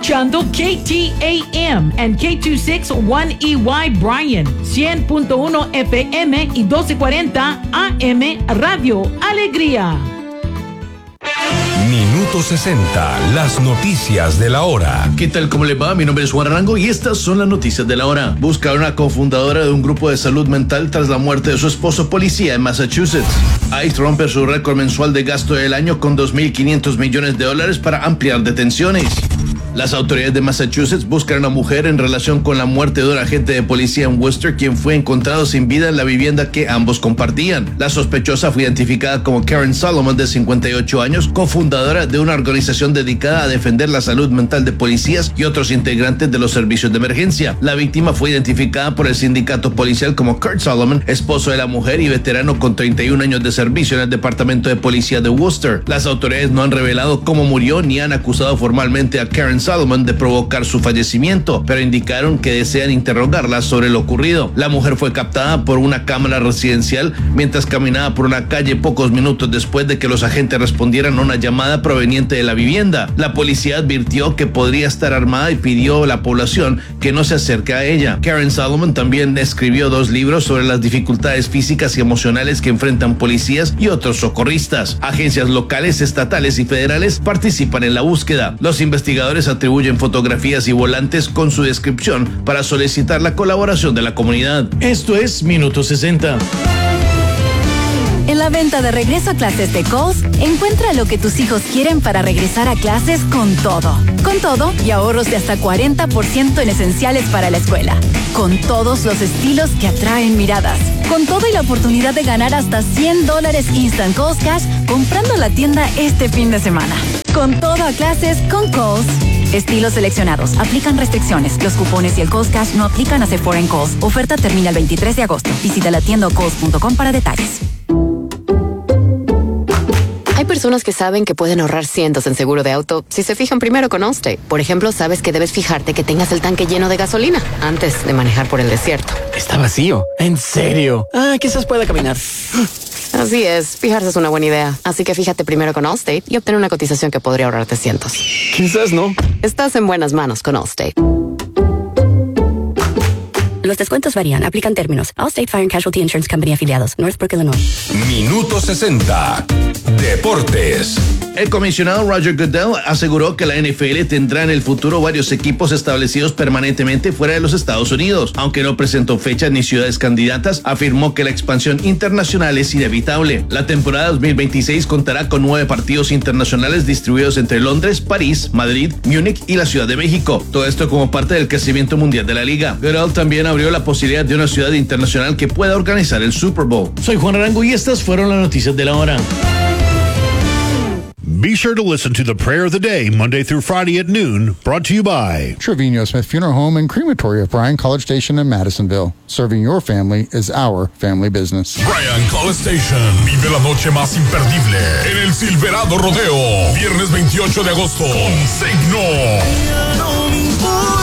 escuchando KTAM and K261EY Bryan, 100.1 FM y 1240 AM Radio Alegría. Minuto 60, las noticias de la hora. ¿Qué tal? ¿Cómo le va? Mi nombre es Juan Arango y estas son las noticias de la hora. Busca a una cofundadora de un grupo de salud mental tras la muerte de su esposo policía en Massachusetts. ICE rompe su récord mensual de gasto del año con $2.500 millones para ampliar detenciones. Las autoridades de Massachusetts buscan a una mujer en relación con la muerte de un agente de policía en Worcester, quien fue encontrado sin vida en la vivienda que ambos compartían. La sospechosa fue identificada como Karen Solomon, de 58 años, cofundadora de una organización dedicada a defender la salud mental de policías y otros integrantes de los servicios de emergencia. La víctima fue identificada por el sindicato policial como Kurt Solomon, esposo de la mujer y veterano con 31 años de servicio en el departamento de policía de Worcester. Las autoridades no han revelado cómo murió ni han acusado formalmente a Karen Solomon de provocar su fallecimiento, pero indicaron que desean interrogarla sobre lo ocurrido. La mujer fue captada por una cámara residencial mientras caminaba por una calle pocos minutos después de que los agentes respondieran a una llamada proveniente de la vivienda. La policía advirtió que podría estar armada y pidió a la población que no se acerque a ella. Karen Solomon también escribió 2 libros sobre las dificultades físicas y emocionales que enfrentan policías y otros socorristas. Agencias locales, estatales y federales participan en la búsqueda. Los investigadores atribuyen fotografías y volantes con su descripción para solicitar la colaboración de la comunidad. Esto es Minuto 60. En la venta de regreso a clases de Kohl's, encuentra lo que tus hijos quieren para regresar a clases con todo. Con todo y ahorros de hasta 40% en esenciales para la escuela. Con todos los estilos que atraen miradas. Con todo y la oportunidad de ganar hasta $100 Instant Kohl's Cash comprando en la tienda este fin de semana. Con todo a clases con Kohl's. Estilos seleccionados. Aplican restricciones. Los cupones y el Kohl's Cash no aplican a Sephora en Kohl's. Oferta termina el 23 de agosto. Visita la tienda kohls.com para detalles. Hay personas que saben que pueden ahorrar cientos en seguro de auto si se fijan primero con Allstate. Por ejemplo, sabes que debes fijarte que tengas el tanque lleno de gasolina antes de manejar por el desierto. Está vacío. ¿En serio? Quizás pueda caminar. Así es, fijarse es una buena idea. Así que fíjate primero con Allstate y obtén una cotización que podría ahorrarte cientos. Quizás no. Estás en buenas manos con Allstate. Los descuentos varían. Aplican términos. Allstate Fire and Casualty Insurance Company afiliados. Northbrook, Illinois. Minuto 60. Deportes. El comisionado Roger Goodell aseguró que la NFL tendrá en el futuro varios equipos establecidos permanentemente fuera de los Estados Unidos. Aunque no presentó fechas ni ciudades candidatas, afirmó que la expansión internacional es inevitable. La temporada 2026 contará con 9 partidos internacionales distribuidos entre Londres, París, Madrid, Múnich y la Ciudad de México. Todo esto como parte del crecimiento mundial de la liga. Goodell también abrió la posibilidad de una ciudad internacional que pueda organizar el Super Bowl. Soy Juan Arango y estas fueron las noticias de la hora. Be sure to listen to the Prayer of the Day, Monday through Friday at noon, brought to you by Trevino Smith Funeral Home and Crematory of Bryan College Station in Madisonville. Serving your family is our family business. Bryan College Station. Vive la noche más imperdible en el Silverado Rodeo. Viernes 28 de agosto. Con Signo.